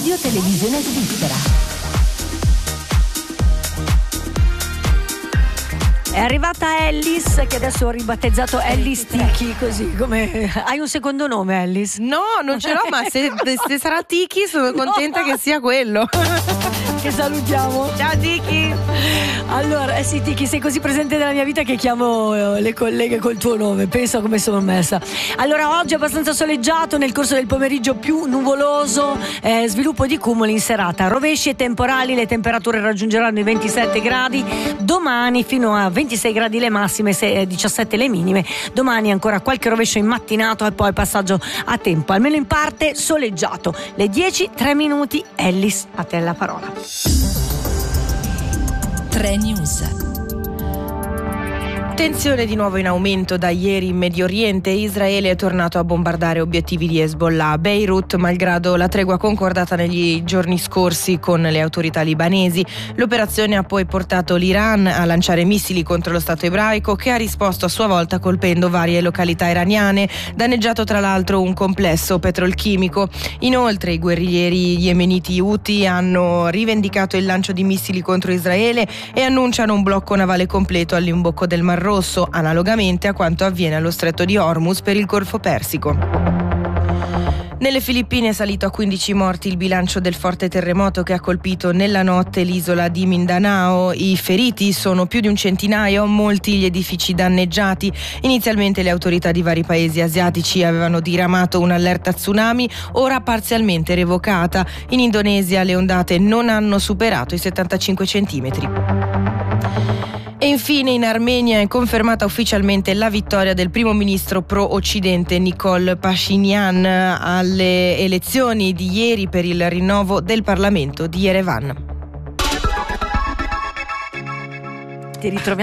Radio Televisione Svizzera. È arrivata Ellis, che adesso ho ribattezzato Ellis Tiki, così come... Hai un secondo nome, Ellis? No, non ce l'ho, ma se sarà Tiki sono contenta che sia quello. Che salutiamo. Ciao Tiki. Allora, sì Tiki, sei così presente nella mia vita che chiamo le colleghe col tuo nome, pensa come sono messa. Allora, oggi è abbastanza soleggiato, nel corso del pomeriggio più nuvoloso, sviluppo di cumuli in serata, rovesci e temporali, le temperature raggiungeranno i 27 gradi, domani fino a 26 gradi le massime, 17 le minime, domani ancora qualche rovescio in mattinato e poi passaggio a tempo, almeno in parte soleggiato. Le 10, 3 minuti, Ellis, a te la parola. 3 News. Tensione di nuovo in aumento da ieri in Medio Oriente. Israele è tornato a bombardare obiettivi di Hezbollah a Beirut, malgrado la tregua concordata negli giorni scorsi con le autorità libanesi. L'operazione ha poi portato l'Iran a lanciare missili contro lo Stato ebraico, che ha risposto a sua volta colpendo varie località iraniane, danneggiato tra l'altro un complesso petrolchimico. Inoltre i guerriglieri yemeniti Houthi hanno rivendicato il lancio di missili contro Israele e annunciano un blocco navale completo all'imbocco del Mar Rosso, analogamente a quanto avviene allo stretto di Hormuz per il Golfo Persico. Nelle Filippine è salito a 15 morti il bilancio del forte terremoto che ha colpito nella notte l'isola di Mindanao. I feriti sono più di un centinaio, molti gli edifici danneggiati. Inizialmente le autorità di vari paesi asiatici avevano diramato un'allerta tsunami, ora parzialmente revocata. In Indonesia le ondate non hanno superato i 75 centimetri. E infine in Armenia è confermata ufficialmente la vittoria del primo ministro pro-occidente Nikol Pashinyan alle elezioni di ieri per il rinnovo del Parlamento di Yerevan. Ti ritroviamo